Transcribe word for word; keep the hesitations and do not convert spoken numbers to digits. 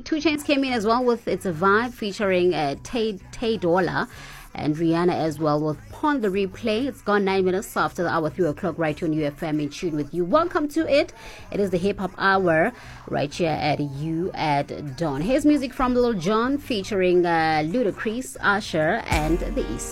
Two Chainz came in as well with It's a Vibe featuring uh, Tay, Tay Dolla. And Rihanna as well with Pon the Replay. It's gone nine minutes after the hour, three o'clock, right here on U F M, in tune with you. Welcome to it. It is the Hip Hop Hour right here at You at Dawn. Here's music from Lil Jon featuring uh, Ludacris, Usher, and The East.